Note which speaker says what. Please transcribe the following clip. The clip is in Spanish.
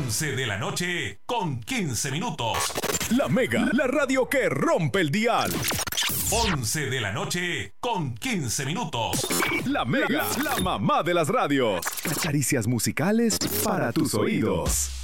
Speaker 1: 11 de la noche con 15 minutos.
Speaker 2: La Mega, la radio que rompe el dial.
Speaker 1: 11 de la noche con 15 minutos.
Speaker 2: La Mega, la mamá de las radios. Caricias musicales para tus oídos.